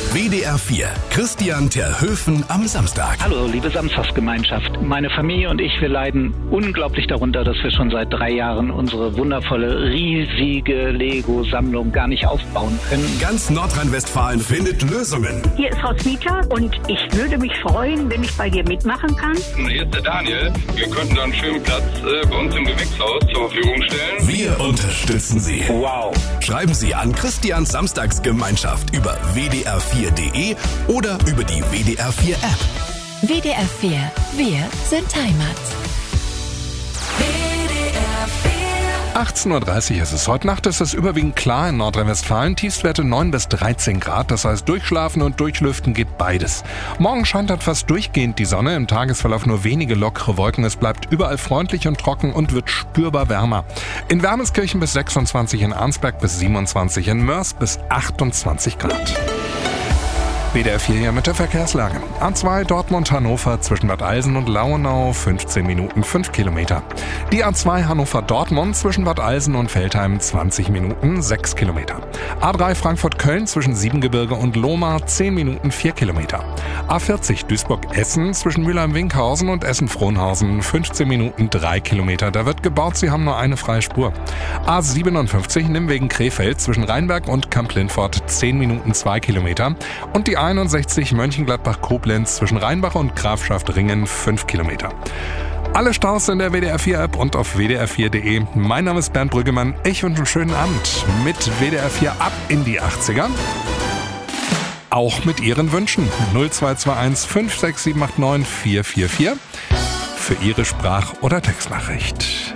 WDR 4, Christian Terhöfen am Samstag. Hallo, liebe Samstagsgemeinschaft. Meine Familie und ich, wir leiden unglaublich darunter, dass wir schon seit 3 Jahren unsere wundervolle, riesige Lego-Sammlung gar nicht aufbauen können. Ganz Nordrhein-Westfalen findet Lösungen. Hier ist Roswitha und ich würde mich freuen, wenn ich bei dir mitmachen kann. Hier ist der Daniel. Wir könnten da einen schönen Platz bei uns im Gewächshaus zur Verfügung stellen. Wir unterstützen Sie. Wow. Schreiben Sie an Christians Samstagsgemeinschaft über wdr4.de oder über die WDR 4 App. WDR 4, wir sind Heimat. 18.30 Uhr ist es. Heute Nacht ist es überwiegend klar in Nordrhein-Westfalen. Tiefstwerte 9 bis 13 Grad. Das heißt, durchschlafen und durchlüften geht beides. Morgen scheint halt fast durchgehend die Sonne. Im Tagesverlauf nur wenige lockere Wolken. Es bleibt überall freundlich und trocken und wird spürbar wärmer. In Wermelskirchen bis 26, in Arnsberg bis 27, in Mörs bis 28 Grad. WDR 4 hier mit der Verkehrslage. A2 Dortmund-Hannover zwischen Bad Eilsen und Lauenau 15 Minuten 5 Kilometer. Die A2 Hannover-Dortmund zwischen Bad Eilsen und Veltheim 20 Minuten 6 Kilometer. A3 Frankfurt-Köln zwischen Siebengebirge und Lohmar 10 Minuten 4 Kilometer. A40 Duisburg-Essen zwischen Mülheim-Winkhausen und Essen-Frohnhausen 15 Minuten 3 Kilometer. Da wird gebaut, sie haben nur eine freie Spur. A57 Nimwegen-Krefeld zwischen Rheinberg und Kamp-Lindfort 10 Minuten 2 Kilometer. Und die 61 Mönchengladbach-Koblenz zwischen Rheinbach und Grafschaft Ringen 5 Kilometer. Alle Staus in der WDR 4 App und auf wdr4.de. Mein Name ist Bernd Brüggemann. Ich wünsche einen schönen Abend mit WDR 4 ab in die 80er. Auch mit Ihren Wünschen. 0221 56789 444 für Ihre Sprach- oder Textnachricht.